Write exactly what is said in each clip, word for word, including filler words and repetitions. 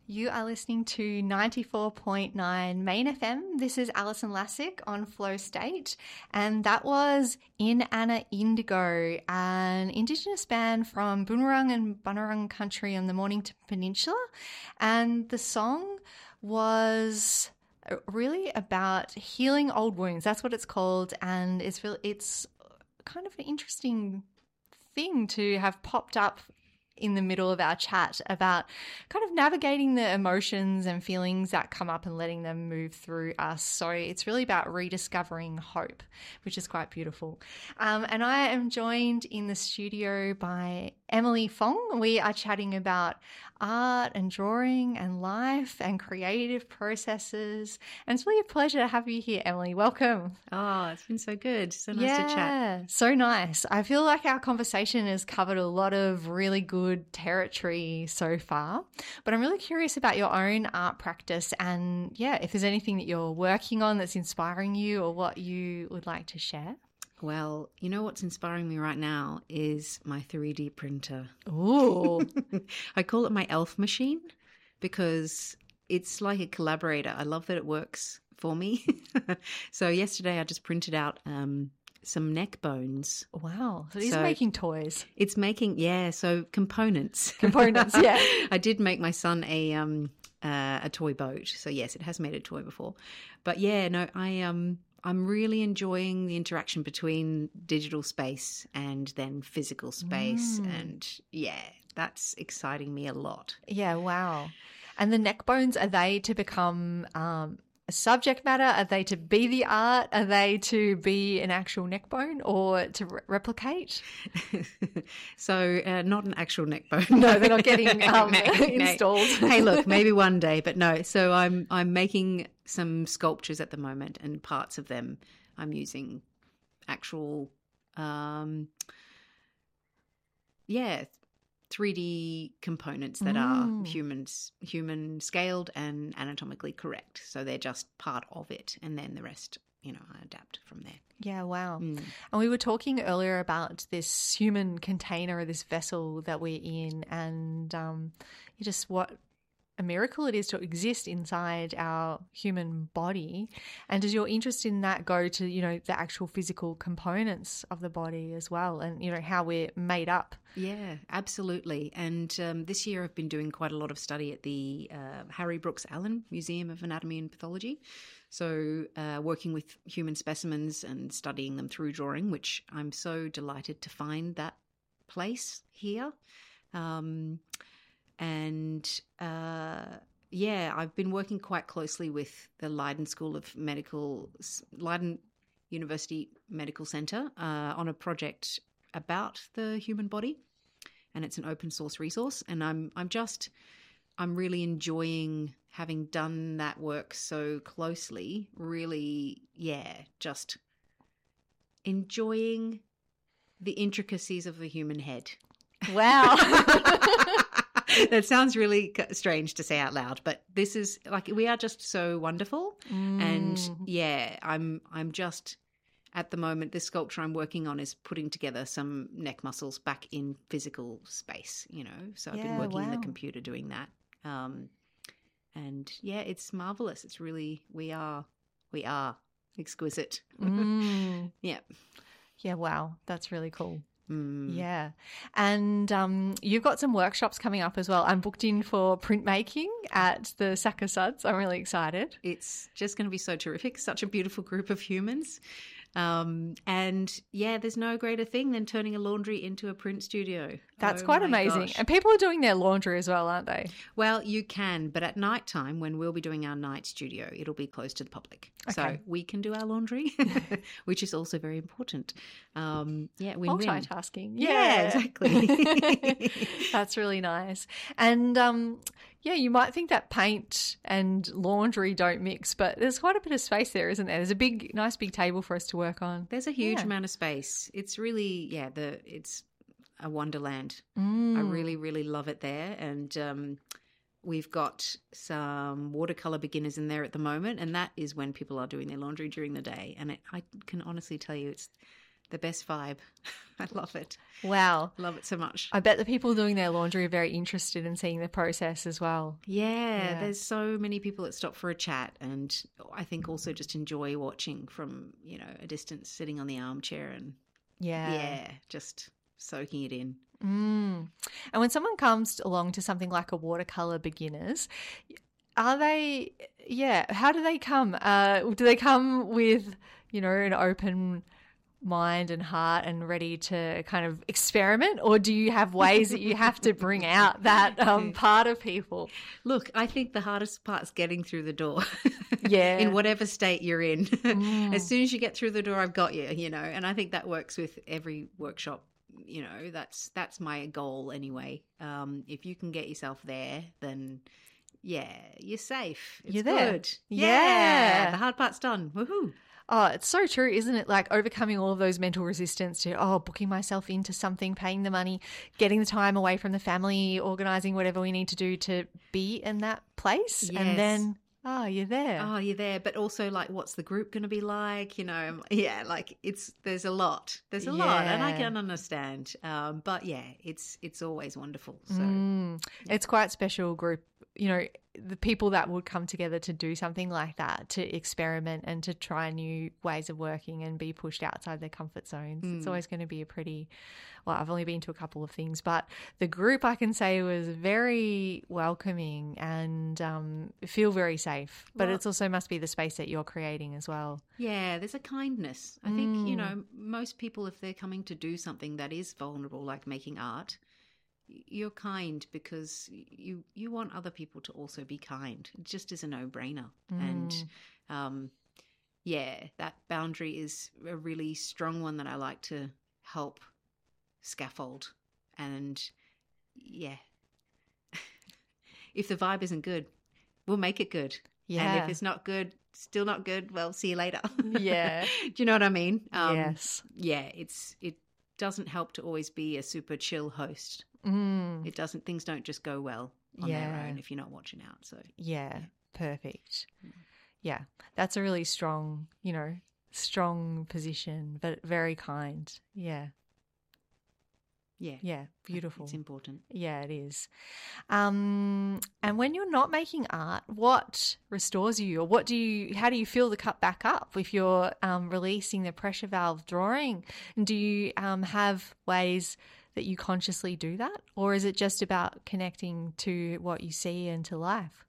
You are listening to ninety-four point nine Main F M. This is Alison Lassick on Flow State, and that was In Anna Indigo, an Indigenous band from Boonwurrung and Bunurong country on the Mornington Peninsula, and the song was really about healing old wounds. That's what it's called, and it's really it's kind of an interesting thing to have popped up in the middle of our chat about kind of navigating the emotions and feelings that come up and letting them move through us. So it's really about rediscovering hope, which is quite beautiful. Um, and I am joined in the studio by Emily Fong. We are chatting about art and drawing and life and creative processes. And it's really a pleasure to have you here, Emily. Welcome. Oh, it's been so good. So nice yeah, to chat. So nice. I feel like our conversation has covered a lot of really good territory so far, but I'm really curious about your own art practice and, yeah, if there's anything that you're working on that's inspiring you or what you would like to share. Well, you know what's inspiring me right now is my three D printer. Ooh. I call it my elf machine because it's like a collaborator. I love that it works for me. So yesterday I just printed out um, some neck bones. Wow. So it's so making toys. It's making, yeah, so components. Components, yeah. I did make my son a um uh, a toy boat. So yes, it has made a toy before. But yeah, no, I um I'm really enjoying the interaction between digital space and then physical space. Mm. And yeah, that's exciting me a lot. Yeah, wow. And the neck bones, are they to become um, a subject matter? Are they to be the art? Are they to be an actual neck bone or to re- replicate? So uh, not an actual neck bone. No, they're not getting um, no, no. installed. Hey, look, maybe one day, but no. So I'm I'm making some sculptures at the moment, and parts of them I'm using actual, um, yeah, three D components that mm. are humans, human scaled and anatomically correct. So they're just part of it, and then the rest, you know, I adapt from there. Yeah, wow. Mm. And we were talking earlier about this human container, this vessel that we're in, and um, just what a miracle it is to exist inside our human body. And does your interest in that go to, you know, the actual physical components of the body as well, and, you know, how we're made up? Yeah, absolutely. And um, this year I've been doing quite a lot of study at the uh, Harry Brooks Allen Museum of Anatomy and Pathology. So uh, working with human specimens and studying them through drawing, which I'm so delighted to find that place here. Um And, uh, yeah, I've been working quite closely with the Leiden School of Medical, Leiden University Medical Centre uh, on a project about the human body, and it's an open source resource. And I'm, I'm just, I'm really enjoying having done that work so closely, really, yeah, just enjoying the intricacies of the human head. Wow. That sounds really strange to say out loud, but this is like, we are just so wonderful. Mm. And yeah, I'm, I'm just at the moment, this sculpture I'm working on is putting together some neck muscles back in physical space, you know, so I've yeah, been working wow. in the computer doing that. Um, and yeah, it's marvelous. It's really, we are, we are exquisite. Mm. Yeah. Yeah. Wow. That's really cool. Mm. Yeah. And um, you've got some workshops coming up as well. I'm booked in for printmaking at the Saka Suds. I'm really excited. It's just going to be so terrific. Such a beautiful group of humans. Um, and yeah, there's no greater thing than turning a laundry into a print studio. That's oh quite amazing. Gosh. And people are doing their laundry as well, aren't they? Well, you can, but at night time when we'll be doing our night studio, it'll be closed to the public. Okay. So we can do our laundry, which is also very important. Um, yeah, win-win. Multitasking. Yeah, yeah exactly. That's really nice. And um, yeah, you might think that paint and laundry don't mix, but there's quite a bit of space there, isn't there? There's a big, nice big table for us to work on. There's a huge yeah. amount of space. It's really, yeah, the it's a wonderland. Mm. I really, really love it there. And um, we've got some watercolour beginners in there at the moment, and that is when people are doing their laundry during the day. And it, I can honestly tell you it's the best vibe. I love it. Wow. Love it so much. I bet the people doing their laundry are very interested in seeing the process as well. Yeah, Yeah. there's so many people that stop for a chat, and I think also just enjoy watching from, you know, a distance, sitting on the armchair and, Yeah. yeah, just soaking it in. Mm. And when someone comes along to something like a watercolor beginners, are they, yeah, how do they come? Uh, do they come with, you know, an open mind and heart and ready to kind of experiment, or do you have ways that you have to bring out that um, part of people? Look, I think the hardest part's getting through the door. Yeah. In whatever state you're in. Mm. As soon as you get through the door, I've got you, you know, and I think that works with every workshop. You know, that's that's my goal anyway. Um, if you can get yourself there, then yeah, you're safe. It's You're there. good. Yeah. The hard part's done. Woohoo. Oh, it's so true, isn't it? Like overcoming all of those mental resistance to, oh, booking myself into something, paying the money, getting the time away from the family, organising whatever we need to do to be in that place. Yes. And then, oh, you're there. Oh, you're there. But also, like, what's the group going to be like? You know, yeah, like it's, there's a lot. There's a lot. And I Yeah. can understand. Um, but yeah, it's, it's always wonderful. So Mm. It's quite special group, you know, the people that would come together to do something like that, to experiment and to try new ways of working and be pushed outside their comfort zones. It's Mm. always going to be a pretty, well, I've only been to a couple of things, but the group I can say was very welcoming and um, feel very safe. But Well- it's also must be the space that you're creating as well. yeah, there's a kindness. I think, you Mm. know, most people, if they're coming to do something that is vulnerable, like making art, y- you're kind because you you want other people to also be kind. It just is a no-brainer. And Mm. um, yeah, that boundary is a really strong one that I like to help scaffold. And yeah, if the vibe isn't good, we'll make it good. And Yeah. if it's not good, still not good, well, see you later. Yeah. Do you know what I mean? Um, Yes. Yeah, it's it doesn't help to always be a super chill host. Mm. It doesn't. Things don't just go well on Yeah. their own if you're not watching out. So Yeah, perfect. Yeah, that's a really strong, you know, strong position, but very kind. Yeah, yeah, yeah, beautiful. It's important. Yeah, it is. Um, and when you're not making art, what restores you, or what do you? How do you feel the cup back up if you're um, releasing the pressure valve drawing? And do you um, have ways that you consciously do that, or is it just about connecting to what you see and to life?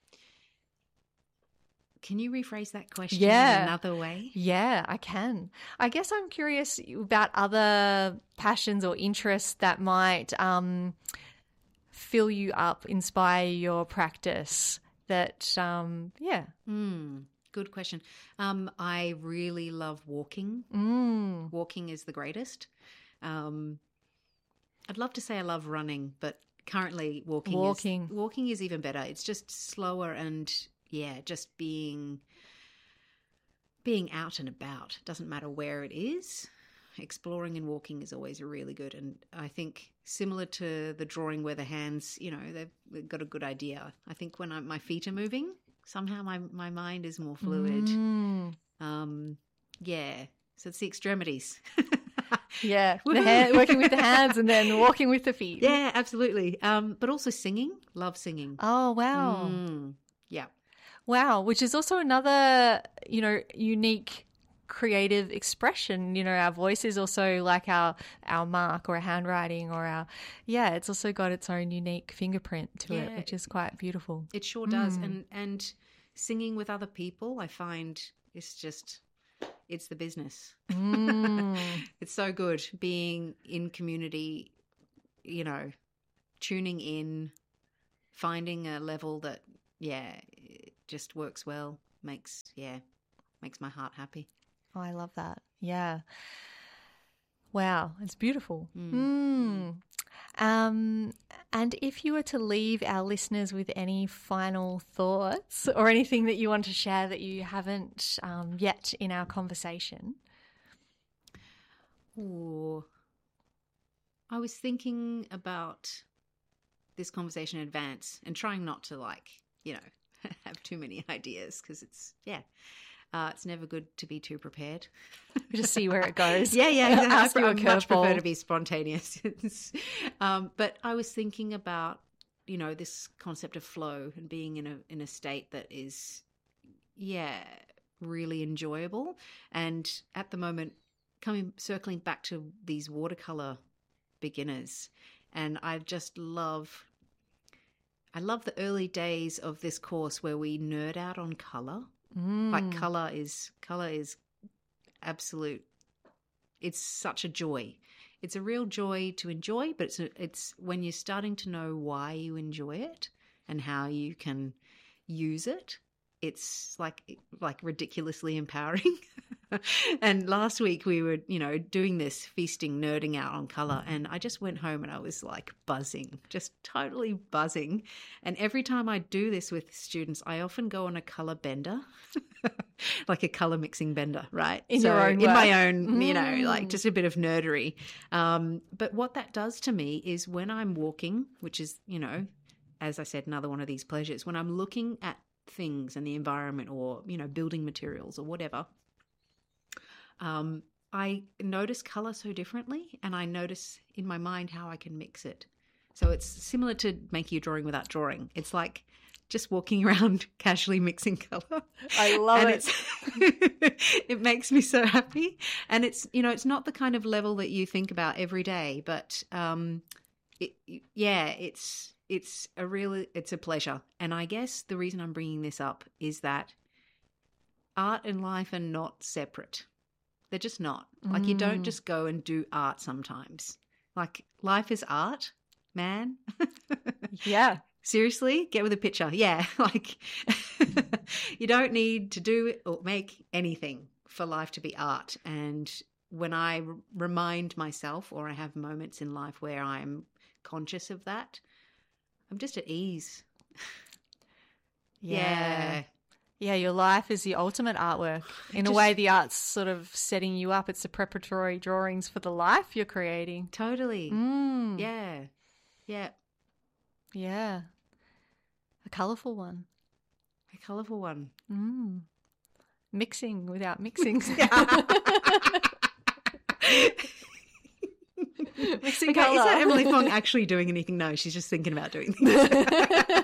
Can you rephrase that question Yeah. in another way? Yeah, I can. I guess I'm curious about other passions or interests that might um, fill you up, inspire your practice. That, um, yeah. Mm, good question. Um, I really love walking. Mm. Walking is the greatest. Um, I'd love to say I love running, but currently walking, Walking. is walking is even better. It's just slower and yeah, just being being out and about. Doesn't matter where it is. Exploring and walking is always really good. And I think similar to the drawing where the hands, you know, they've, they've got a good idea. I think when I, my feet are moving, somehow my, my mind is more fluid. Mm. Um, yeah. So it's the extremities. Yeah, the Woohoo. hand, working with the hands and then walking with the feet. Yeah, absolutely. Um, but also singing. Love singing. Oh, wow. Mm, yeah. Wow, which is also another, you know, unique creative expression. You know, our voice is also like our our mark or our handwriting or our, yeah, it's also got its own unique fingerprint to it, Yeah. which is quite beautiful. It sure does. Mm. And and singing with other people, I find it's just it's the business. Mm. It's so good being in community, you know, tuning in, finding a level that, yeah, it just works well, makes, yeah, makes my heart happy. Oh, I love that. Yeah. Wow, it's beautiful. Mm. Mm. Um, and if you were to leave our listeners with any final thoughts or anything that you want to share that you haven't um, yet in our conversation. Ooh. I was thinking about this conversation in advance and trying not to, like, you know, have too many ideas because it's, yeah. Uh, it's never good to be too prepared. Just see where it goes. Yeah, yeah, Ask exactly. you a I much prefer curveball. to be spontaneous. um, but I was thinking about, you know, this concept of flow and being in a in a state that is, yeah, really enjoyable. And at the moment, coming circling back to these watercolor beginners, and I just love. I love the early days of this course where we nerd out on color. Mm. Like color is color is absolute. It's such a joy. It's a real joy to enjoy, but it's a, it's when you're starting to know why you enjoy it and how you can use it. It's like like ridiculously empowering. And last week we were, you know, doing this feasting, nerding out on color, and I just went home and I was like buzzing, just totally buzzing. And every time I do this with students, I often go on a color bender, like a color mixing bender, right? In so your own in work. my own, you know, Mm. like just a bit of nerdery. Um, but what that does to me is when I'm walking, which is, you know, as I said, another one of these pleasures, when I'm looking at things and the environment or, you know, building materials or whatever, um, I notice color so differently, and I notice in my mind how I can mix it. So it's similar to making a drawing without drawing. It's like just walking around casually mixing color. I love and it. It's, it makes me so happy. And it's, you know, it's not the kind of level that you think about every day, but um, it, yeah, it's it's a real, it's a pleasure. And I guess the reason I'm bringing this up is that art and life are not separate. They're just not. Like, you don't Mm. just go and do art sometimes. Like, life is art, man. Yeah. Seriously, get with the picture. Yeah, like you don't need to do it or make anything for life to be art. And when I r- remind myself, or I have moments in life where I'm conscious of that, I'm just at ease. Yeah. Yeah, your life is the ultimate artwork. In a way, the art's sort of setting you up. It's the preparatory drawings for the life you're creating. Totally. Mm. Yeah. Yeah. Yeah. A colourful one. A colourful one. Mm. Mixing without mixing. Mixing Okay, colour. is that Emily Fong actually doing anything? No, she's just thinking about doing things.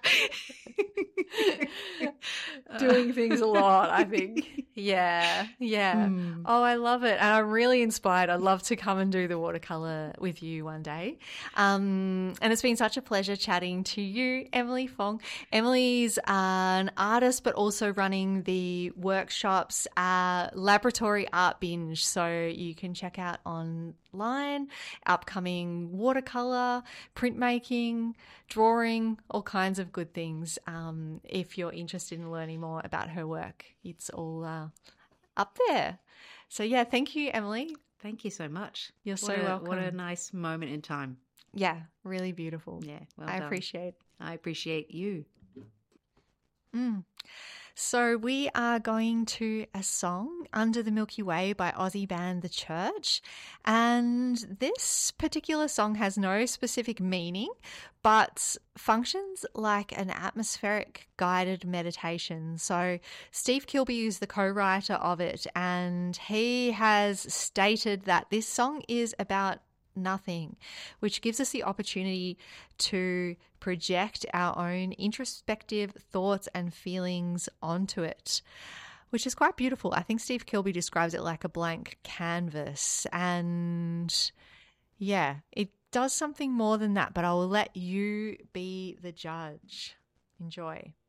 Doing things a lot, I think. Yeah, yeah. Mm. Oh, I love it. And I'm really inspired. I'd love to come and do the watercolour with you one day. Um, and it's been such a pleasure chatting to you, Emily Fong. Emily's an artist, but also running the workshops, uh, Laboratory Art Binge. So you can check out online upcoming watercolour, printmaking, drawing, all kinds of good things. Um, if you're interested in learning more about her work, it's all uh, up there. So yeah, thank you, Emily. Thank you so much. You're What so a- welcome. What a nice moment in time. Yeah, really beautiful. Yeah, well I done. appreciate. I appreciate you. Mm. So we are going to a song, Under the Milky Way by Aussie band The Church. And this particular song has no specific meaning, but functions like an atmospheric guided meditation. So Steve Kilby is the co-writer of it, and he has stated that this song is about nothing, which gives us the opportunity to project our own introspective thoughts and feelings onto it, which is quite beautiful. I think Steve Kilby describes it like a blank canvas, and yeah, it does something more than that, but I will let you be the judge. Enjoy.